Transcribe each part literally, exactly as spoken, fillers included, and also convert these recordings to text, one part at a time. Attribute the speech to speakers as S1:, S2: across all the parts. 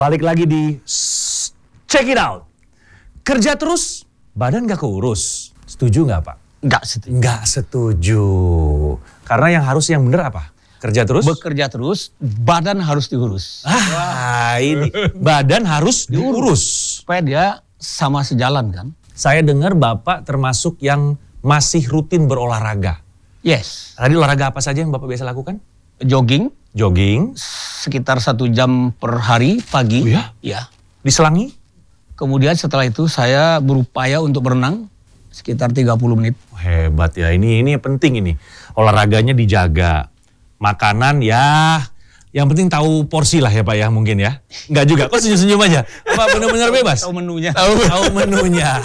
S1: Balik lagi di Check It Out. Kerja terus, badan gak keurus. Setuju gak Pak?
S2: Nggak setuju.
S1: Nggak setuju. Karena yang harus yang bener apa? Kerja terus?
S2: Bekerja terus, badan harus diurus.
S1: Ah, ini badan harus diurus.
S2: Supaya dia sama sejalan kan?
S1: Saya dengar Bapak termasuk yang masih rutin berolahraga.
S2: Yes.
S1: Tadi olahraga apa saja yang Bapak biasa lakukan?
S2: Jogging.
S1: Jogging.
S2: Sekitar satu jam per hari pagi.
S1: Oh ya?
S2: Ya.
S1: Diselangi?
S2: Kemudian setelah itu saya berupaya untuk berenang sekitar tiga puluh menit.
S1: Hebat ya, ini ini penting ini. Olahraganya dijaga. Makanan ya, yang penting tahu porsi lah ya Pak ya mungkin ya. Enggak juga, kok senyum-senyum aja? Apa benar-benar bebas?
S2: Tahu menunya.
S1: Tahu, tahu menunya.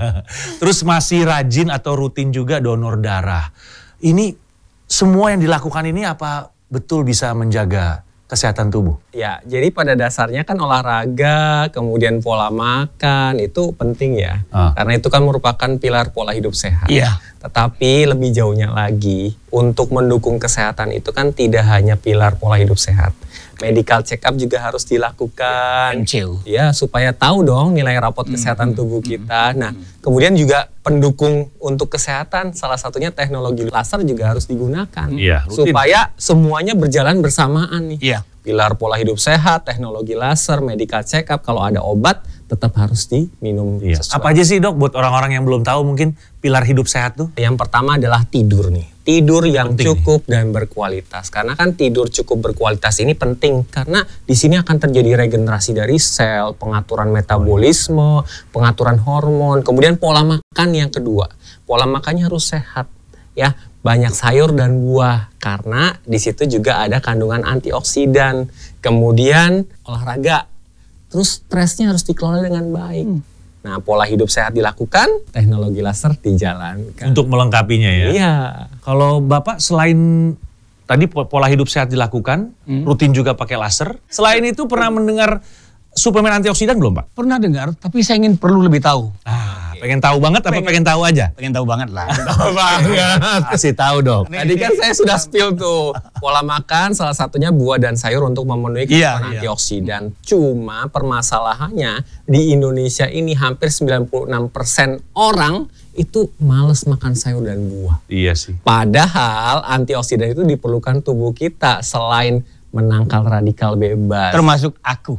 S1: Terus masih rajin atau rutin juga donor darah. Ini semua yang dilakukan ini apa betul bisa menjaga kesehatan tubuh?
S3: Ya, jadi pada dasarnya kan olahraga, kemudian pola makan itu penting ya.
S1: Ah.
S3: Karena itu kan merupakan pilar pola hidup sehat.
S2: Iya.
S3: Tetapi lebih jauhnya lagi, untuk mendukung kesehatan itu kan tidak hanya pilar pola hidup sehat. Medical check up juga harus dilakukan.
S2: M C U.
S3: Ya, supaya tahu dong nilai rapot kesehatan tubuh kita. Nah, kemudian juga pendukung untuk kesehatan, salah satunya teknologi laser juga harus digunakan.
S1: Iya, rutin.
S3: Supaya semuanya berjalan bersamaan nih.
S2: Iya.
S3: Pilar pola hidup sehat, teknologi laser, medical check up, kalau ada obat tetap harus diminum
S1: Iya.
S3: sesuai.
S1: Apa aja sih Dok buat orang-orang yang belum tahu mungkin pilar hidup sehat tuh?
S3: Yang pertama adalah tidur nih. Tidur yang
S1: Penting
S3: cukup dan berkualitas. Karena kan tidur cukup berkualitas ini penting. Karena di sini akan terjadi regenerasi dari sel, pengaturan metabolisme, pengaturan hormon. Kemudian pola makan yang kedua. Pola makannya harus sehat. Ya, banyak sayur dan buah. Karena di situ juga ada kandungan antioksidan. Kemudian olahraga. Terus stresnya harus dikelola dengan baik. Hmm. Nah, pola hidup sehat dilakukan, teknologi laser dijalankan.
S1: Untuk melengkapinya ya?
S3: Iya.
S1: Kalau Bapak selain tadi pola hidup sehat dilakukan,
S2: Hmm.
S1: rutin juga pakai laser. Selain itu pernah mendengar suplemen antioksidan belum Pak?
S2: Pernah dengar, tapi saya ingin perlu lebih tahu.
S1: Ah, pengen tahu banget apa
S2: Pengen.
S1: pengen tahu aja?
S2: Pengen tahu banget lah.
S1: Tahu banget. Kasih tahu dong.
S3: Tadi kan saya sudah spill tuh. Pola makan salah satunya buah dan sayur untuk memenuhi
S2: Iya,
S3: kebutuhan
S2: iya.
S3: antioksidan. Cuma permasalahannya di Indonesia ini hampir sembilan puluh enam persen orang itu males makan sayur dan buah.
S1: Iya sih.
S3: Padahal antioksidan itu diperlukan tubuh kita selain menangkal radikal bebas.
S2: Termasuk aku.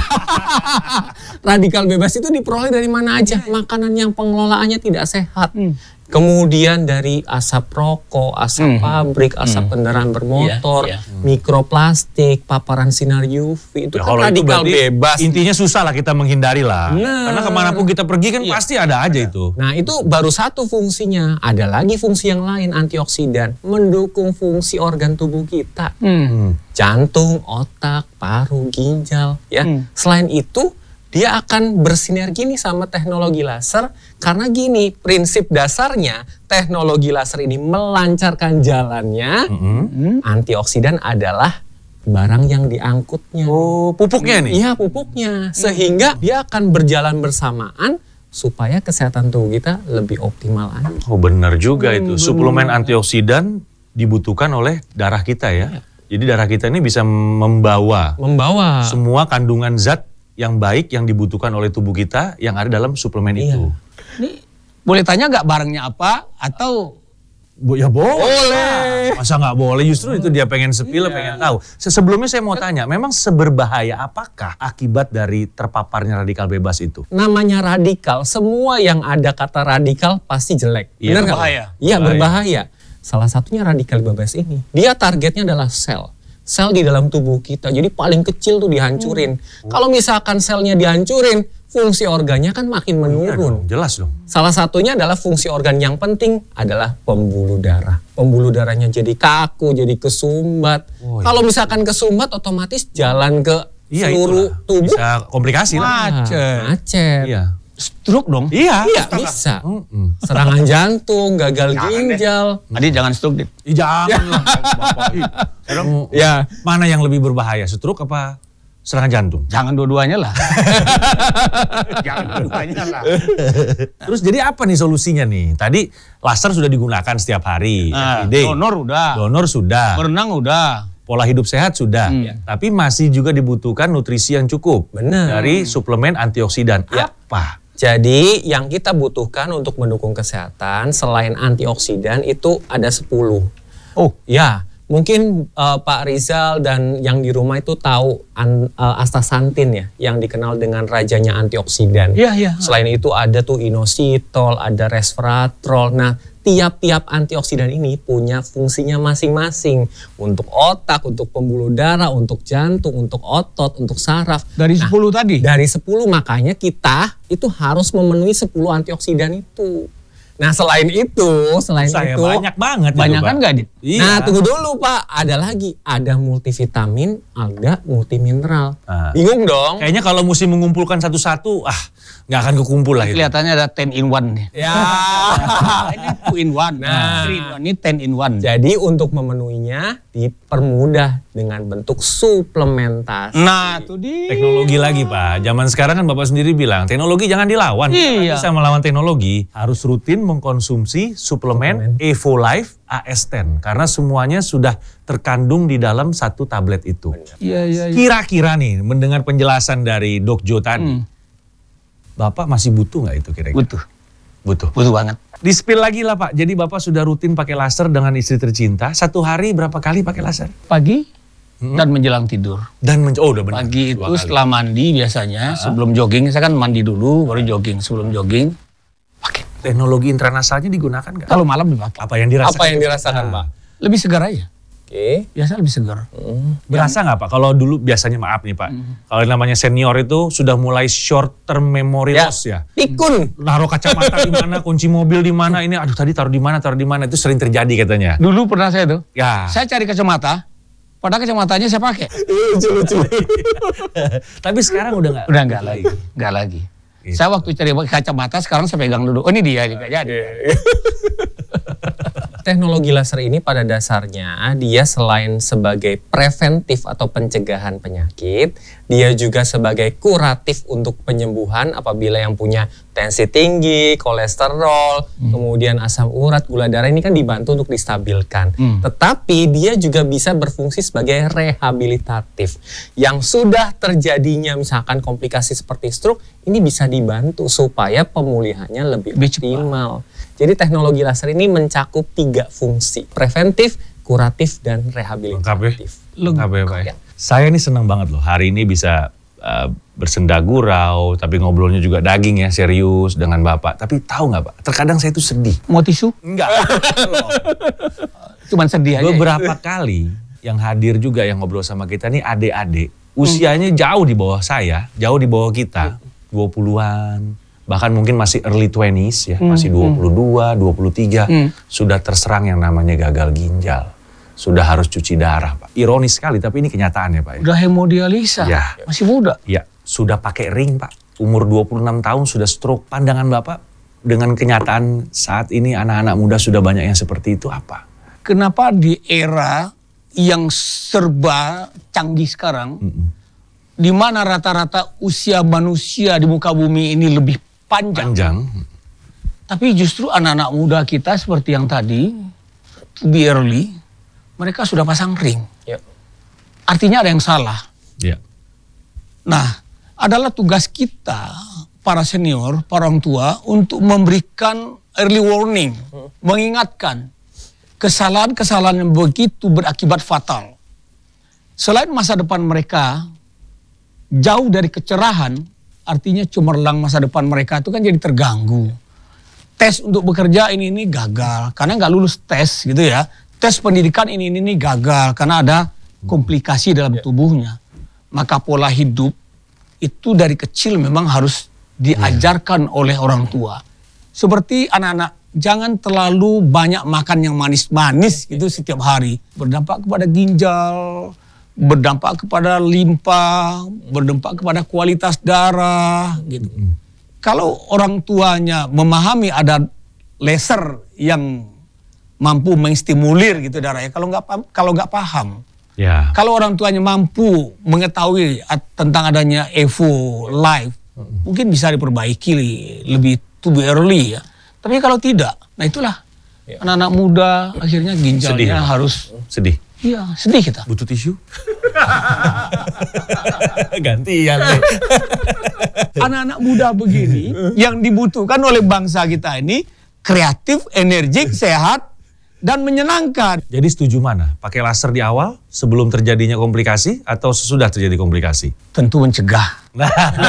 S3: Radikal bebas itu diperoleh dari mana aja? Makanan yang pengelolaannya tidak sehat.
S2: Hmm.
S3: Kemudian dari asap rokok, asap
S2: Hmm.
S3: pabrik, asap
S2: Hmm.
S3: kendaraan bermotor,
S2: Iya, iya.
S3: mikroplastik, paparan sinar U V, itu
S1: Ya,
S3: kan
S1: kalau itu
S3: radikal
S1: berarti
S3: bebas.
S1: intinya susah lah kita menghindari lah.
S3: Benar.
S1: Karena kemanapun kita pergi kan
S3: Iya.
S1: pasti ada aja itu.
S3: Nah, itu baru satu fungsinya. Ada lagi fungsi yang lain, antioksidan. Mendukung fungsi organ tubuh kita.
S2: Hmm.
S1: Hmm.
S3: Jantung, otak, paru, ginjal. Ya.
S2: Hmm.
S3: Selain itu, dia akan bersinergi nih sama teknologi laser. Karena gini, prinsip dasarnya teknologi laser ini melancarkan jalannya.
S1: Mm-hmm.
S3: Antioksidan adalah barang yang diangkutnya.
S1: Oh, pupuknya nih?
S3: Iya, pupuknya. Sehingga dia akan berjalan bersamaan supaya kesehatan tubuh kita lebih optimal lagi.
S1: Oh benar juga itu.
S3: Hmm,
S1: Suplemen
S3: benar.
S1: antioksidan dibutuhkan oleh darah kita ya.
S3: Iya.
S1: Jadi darah kita ini bisa membawa
S3: Membawa.
S1: semua kandungan zat yang baik yang dibutuhkan oleh tubuh kita yang ada dalam suplemen
S3: Iya.
S1: itu.
S2: Ini boleh tanya nggak barangnya apa atau
S1: Bo- Ya boleh.
S3: Boleh.
S1: Masa nggak boleh? Justru itu dia pengen sepil, pengen tahu. Se- Sebelumnya saya mau tanya, memang seberbahaya apakah akibat dari terpaparnya radikal bebas itu?
S3: Namanya radikal, semua yang ada kata radikal pasti jelek.
S1: Iya,
S3: Benar nggak?
S2: berbahaya.
S3: Iya,
S1: Berbahaya.
S3: berbahaya. Salah satunya radikal bebas ini. Dia targetnya adalah sel. Sel di dalam tubuh kita. Jadi paling kecil tuh dihancurin. Kalau misalkan selnya dihancurin, fungsi organnya kan makin
S1: Iya
S3: menurun.
S1: dong, jelas dong.
S3: Salah satunya adalah fungsi organ yang penting adalah pembuluh darah. Pembuluh darahnya jadi kaku, jadi kesumbat.
S1: Oh, iya.
S3: Kalau misalkan kesumbat otomatis jalan ke
S1: Iya,
S3: seluruh
S1: itulah.
S3: tubuh.
S1: Bisa komplikasi lah.
S2: macet?
S3: Macet.
S1: Iya.
S2: Stroke dong?
S1: Iya.
S3: Iya, bisa.
S1: Mm-mm.
S3: Serangan jantung, gagal ginjal.
S2: Adi jangan stroke, Dit.
S1: Ih, jangan lah. Bapak. Ih, sekarang
S3: Ya,
S1: mana yang lebih berbahaya, stroke apa serangan jantung?
S2: Jangan dua-duanya lah. Jangan dua-duanya lah.
S1: Terus jadi apa nih solusinya nih? Tadi laser sudah digunakan setiap hari.
S2: Nah,
S1: F I D.
S2: donor udah.
S1: Donor sudah.
S2: Berenang udah.
S1: pola hidup sehat sudah,
S2: Hmm.
S1: tapi masih juga dibutuhkan nutrisi yang cukup.
S3: Benar.
S1: Dari suplemen antioksidan.
S3: Ya.
S1: Apa?
S3: Jadi yang kita butuhkan untuk mendukung kesehatan selain antioksidan itu ada sepuluh.
S2: Oh,
S3: Ya, mungkin uh, Pak Rizal dan yang di rumah itu tahu an, uh, astaxanthin ya, yang dikenal dengan rajanya antioksidan.
S2: iya iya.
S3: Selain itu ada tuh inositol, ada resveratrol. Nah, tiap-tiap antioksidan ini punya fungsinya masing-masing. Untuk otak, untuk pembuluh darah, untuk jantung, untuk otot, untuk saraf.
S2: Dari
S3: Nah,
S2: sepuluh tadi.
S3: Dari sepuluh makanya kita itu harus memenuhi sepuluh antioksidan itu. Nah, selain itu, selain
S1: Saya
S3: itu
S1: banyak banget.
S2: Banyak
S1: itu,
S2: kan
S1: Pak.
S2: nggak, Dit?
S1: Iya.
S3: Nah, tunggu dulu Pak, ada lagi, ada multivitamin, ada multimineral.
S1: Ah.
S3: Bingung dong?
S1: Kayaknya kalau mesti mengumpulkan satu-satu, ah nggak akan kekumpul lah itu.
S2: Kelihatannya ada ten in one nih.
S3: Ya.
S2: Ini two in one.
S3: Nah.
S2: Three in one. Ini ten in one.
S3: Jadi untuk memenuhinya dipermudah dengan bentuk suplementasi.
S2: Nah, itu dia.
S1: Teknologi lagi Pak. Zaman sekarang kan Bapak sendiri bilang, teknologi jangan dilawan. Kita nggak
S2: Iya.
S1: bisa melawan teknologi. Harus rutin mengkonsumsi suplemen Evo Life A S sepuluh. Karena semuanya sudah terkandung di dalam satu tablet itu.
S2: Iya, iya, iya.
S1: Kira-kira nih, mendengar penjelasan dari Dok Jo tadi,
S2: Hmm.
S1: Bapak masih butuh nggak itu kira-kira?
S2: Butuh.
S1: Butuh.
S2: Butuh banget.
S1: Di-spill lagi lah Pak. Jadi Bapak sudah rutin pakai laser dengan istri tercinta. Satu hari berapa kali pakai laser?
S2: Pagi dan menjelang tidur.
S1: Dan men oh udah benar.
S2: Pagi
S1: Dua
S2: itu
S1: kali.
S2: setelah mandi biasanya, sebelum jogging, saya kan mandi dulu, baru jogging. Sebelum jogging, pakai.
S1: Teknologi intranasalnya digunakan nggak?
S2: Kalau malam dipakai.
S1: Apa yang dirasakan?
S3: Apa yang dirasakan Pak?
S2: Lebih segar aja.
S3: Oke.
S2: Biasa lebih segar.
S1: Berasa nggak Pak? Kalau dulu biasanya maaf nih Pak. Kalau yang namanya senior itu sudah mulai short term memory
S3: Ya.
S1: loss ya.
S3: Pikun.
S1: Naruh kacamata di mana, kunci mobil di mana, ini aduh tadi taruh di mana, taruh di mana, itu sering terjadi katanya.
S2: Dulu pernah saya tuh,
S1: Ya.
S2: saya cari kacamata, padahal kacamatanya saya pakai.
S3: Lucu-lucu.
S1: Tapi sekarang udah nggak.
S2: Udah enggak lagi, enggak lagi.
S1: Gitu.
S2: Saya waktu cari kacamata, sekarang saya pegang dulu. Oh ini dia, juga jadi.
S3: Teknologi laser ini pada dasarnya dia selain sebagai preventif atau pencegahan penyakit, dia juga sebagai kuratif untuk penyembuhan apabila yang punya tensi tinggi, kolesterol, kemudian asam urat, gula darah ini kan dibantu untuk distabilkan.
S2: Hmm.
S3: Tetapi dia juga bisa berfungsi sebagai rehabilitatif. Yang sudah terjadinya misalkan komplikasi seperti stroke, ini bisa dibantu supaya pemulihannya lebih
S2: Lebih cepat.
S3: optimal. Jadi teknologi laser ini mencakup tiga fungsi, preventif, kuratif, dan rehabilitatif.
S1: Lengkap ya Pak ya.
S3: Ya.
S1: Saya ini senang banget loh hari ini bisa uh, bersenda gurau, tapi ngobrolnya juga daging ya, serius dengan Bapak. Tapi tahu nggak Pak, terkadang saya itu sedih.
S2: Mau tisu?
S1: Enggak.
S2: Cuman sedih aja. ya.
S1: Beberapa kali yang hadir juga yang ngobrol sama kita nih adik-adik, usianya jauh di bawah saya, jauh di bawah kita, dua puluhan, bahkan mungkin masih early twenties ya, masih dua puluh dua, dua puluh tiga,
S2: Hmm.
S1: sudah terserang yang namanya gagal ginjal. Sudah harus cuci darah, Pak. Ironis sekali, tapi ini kenyataan ya, Pak.
S2: Udah hemodialisa,
S1: Ya.
S2: masih muda.
S1: Ya, sudah pakai ring, Pak. Umur dua puluh enam tahun sudah stroke. Pandangan Bapak dengan kenyataan saat ini anak-anak muda sudah banyak yang seperti itu apa?
S2: Kenapa di era yang serba canggih sekarang,
S1: Mm-mm.
S2: di mana rata-rata usia manusia di muka bumi ini lebih panjang,
S1: Panjang.
S2: tapi justru anak-anak muda kita seperti yang tadi, to be early, mereka sudah pasang ring.
S3: Ya.
S2: Artinya ada yang salah.
S1: Ya.
S2: Nah, adalah tugas kita, para senior, para orang tua, untuk memberikan early warning, mengingatkan kesalahan-kesalahan yang begitu berakibat fatal. Selain masa depan mereka jauh dari kecerahan, artinya cemerlang masa depan mereka itu kan jadi terganggu. Tes untuk bekerja ini ini gagal karena nggak lulus tes gitu ya. Tes pendidikan ini ini, ini gagal karena ada komplikasi dalam tubuhnya. Maka pola hidup itu dari kecil memang harus diajarkan oleh orang tua. Seperti anak-anak, jangan terlalu banyak makan yang manis-manis gitu setiap hari. Berdampak kepada ginjal, berdampak kepada limpa, berdampak kepada kualitas darah gitu. Kalau orang tuanya memahami ada laser yang mampu mengstimulir gitu darahnya, kalau nggak paham, kalau nggak paham,
S1: Ya.
S2: kalau orang tuanya mampu mengetahui at- tentang adanya Evo Life, mungkin bisa diperbaiki lebih to be early ya. Tapi kalau tidak, nah itulah
S3: Ya.
S2: anak-anak muda akhirnya
S1: Sedih
S2: ginjalnya
S1: ya, Pak?
S2: harus
S1: Sedih.
S2: Iya, sedih kita.
S1: Butuh tisu? Gantian nih.
S2: Anak-anak muda begini yang dibutuhkan oleh bangsa kita ini kreatif, energik, sehat, dan menyenangkan.
S1: Jadi setuju mana? Pakai laser di awal sebelum terjadinya komplikasi atau sesudah terjadi komplikasi?
S2: Tentu mencegah.
S1: Nah,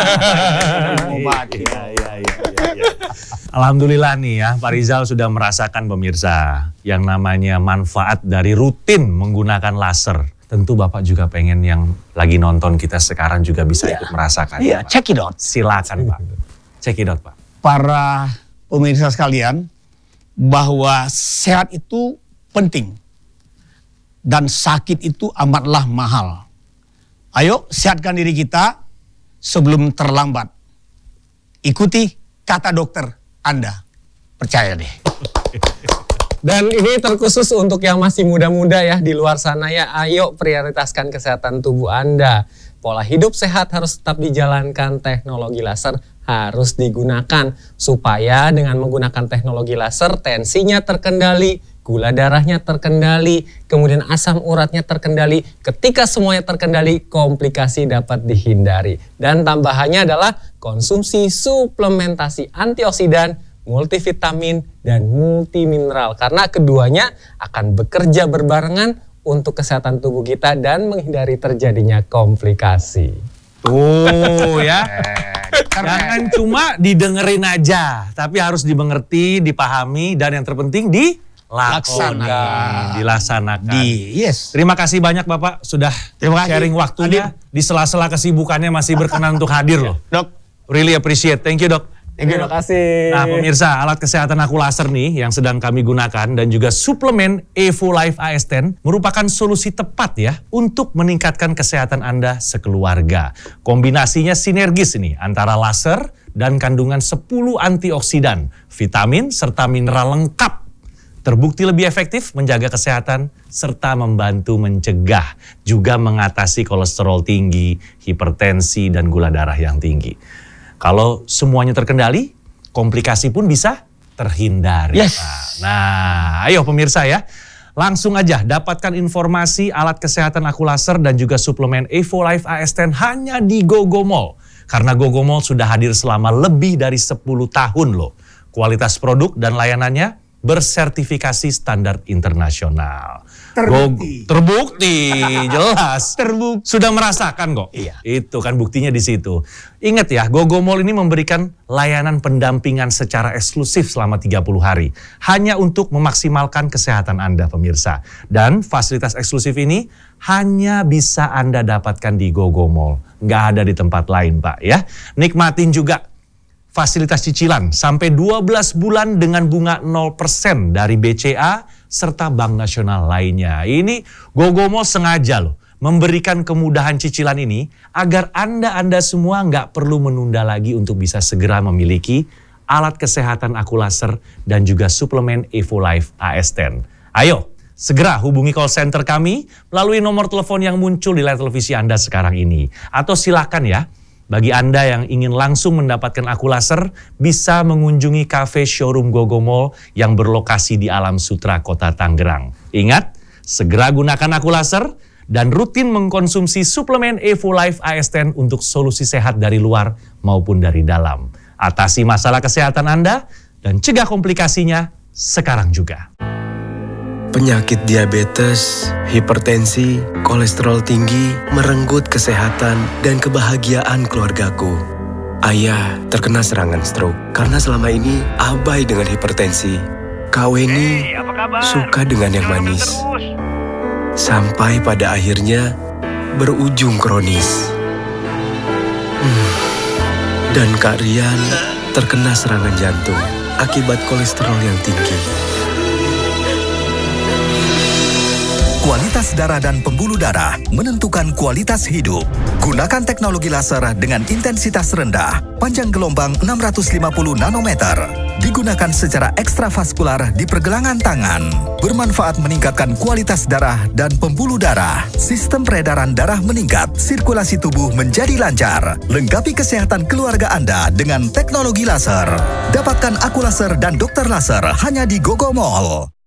S2: Obat.
S1: iya, iya, iya, iya. Alhamdulillah nih ya, Pak Rizal sudah merasakan pemirsa yang namanya manfaat dari rutin menggunakan laser. Tentu Bapak juga pengen yang lagi nonton kita sekarang juga bisa
S2: Iya.
S1: ikut merasakan.
S2: Iya,
S1: Pak.
S2: check it out.
S1: Silakan Pak. Check it out Pak.
S2: Para pemirsa sekalian, bahwa sehat itu penting dan sakit itu amatlah mahal. Ayo sehatkan diri kita sebelum terlambat. Ikuti kata dokter Anda. Percaya deh.
S3: Dan ini terkhusus untuk yang masih muda-muda ya di luar sana ya. Ayo prioritaskan kesehatan tubuh Anda. Pola hidup sehat harus tetap dijalankan, teknologi laser harus digunakan. Supaya dengan menggunakan teknologi laser tensinya terkendali, gula darahnya terkendali, kemudian asam uratnya terkendali. Ketika semuanya terkendali, komplikasi dapat dihindari. Dan tambahannya adalah konsumsi suplementasi antioksidan, multivitamin, dan multimineral. Karena keduanya akan bekerja berbarengan untuk kesehatan tubuh kita dan menghindari terjadinya komplikasi.
S1: Tuh ya. Jangan cuma didengerin aja, tapi harus dimengerti, dipahami, dan yang terpenting dilaksanakan.
S2: Laksanakan.
S1: Dilaksanakan.
S2: Di yes.
S1: Terima kasih banyak Bapak sudah
S2: Terima kasih.
S1: sharing waktunya. Di sela-sela kesibukannya masih berkenan untuk hadir loh.
S2: Dok,
S1: Really appreciate. Thank you dok.
S3: Terima kasih.
S1: Nah pemirsa, alat kesehatan aku laser nih yang sedang kami gunakan dan juga suplemen Evo Life A S sepuluh merupakan solusi tepat ya untuk meningkatkan kesehatan Anda sekeluarga. Kombinasinya sinergis nih antara laser dan kandungan sepuluh antioksidan, vitamin serta mineral lengkap. Terbukti lebih efektif menjaga kesehatan serta membantu mencegah juga mengatasi kolesterol tinggi, hipertensi dan gula darah yang tinggi. Kalau semuanya terkendali, komplikasi pun bisa terhindari.
S2: Yes.
S1: Nah, ayo pemirsa ya, langsung aja dapatkan informasi alat kesehatan aku laser dan juga suplemen Evo Life A S sepuluh hanya di GoGo Mall. Karena GoGo Mall sudah hadir selama lebih dari sepuluh tahun loh. Kualitas produk dan layanannya bersertifikasi standar internasional.
S2: Terbukti.
S1: Go, terbukti, jelas.
S2: Terbukti.
S1: Sudah merasakan kok.
S2: Iya.
S1: Itu kan buktinya di situ. Ingat ya, GoGo Mall ini memberikan layanan pendampingan secara eksklusif selama tiga puluh hari. Hanya untuk memaksimalkan kesehatan Anda pemirsa. Dan fasilitas eksklusif ini hanya bisa Anda dapatkan di GoGo Mall. Nggak ada di tempat lain Pak ya. Nikmatin juga fasilitas cicilan sampai dua belas bulan dengan bunga nol persen dari B C A serta bank nasional lainnya. Ini GoGo Mall sengaja loh memberikan kemudahan cicilan ini agar Anda-Anda semua nggak perlu menunda lagi untuk bisa segera memiliki alat kesehatan aku laser dan juga suplemen Evo Life A S sepuluh. Ayo, segera hubungi call center kami melalui nomor telepon yang muncul di layar televisi Anda sekarang ini. Atau silakan ya, bagi Anda yang ingin langsung mendapatkan aku laser, bisa mengunjungi kafe showroom GoGo Mall yang berlokasi di Alam Sutra, Kota Tangerang. Ingat, segera gunakan aku laser dan rutin mengkonsumsi suplemen Evo Life A S sepuluh untuk solusi sehat dari luar maupun dari dalam. Atasi masalah kesehatan Anda dan cegah komplikasinya sekarang juga.
S4: Penyakit diabetes, hipertensi, kolesterol tinggi merenggut kesehatan dan kebahagiaan keluargaku. Ayah terkena serangan stroke karena selama ini abai dengan hipertensi. Kak Weni
S5: Hey, apa kabar?
S4: suka dengan yang manis.
S5: Terus.
S4: Sampai pada akhirnya berujung kronis. Hmm. Dan Kak Rian terkena serangan jantung akibat kolesterol yang tinggi.
S6: Kualitas darah dan pembuluh darah menentukan kualitas hidup. Gunakan teknologi laser dengan intensitas rendah, panjang gelombang enam ratus lima puluh nanometer. Digunakan secara ekstravaskular di pergelangan tangan. Bermanfaat meningkatkan kualitas darah dan pembuluh darah. Sistem peredaran darah meningkat, sirkulasi tubuh menjadi lancar. Lengkapi kesehatan keluarga Anda dengan teknologi laser. Dapatkan aku laser dan dokter laser hanya di GoGo Mall.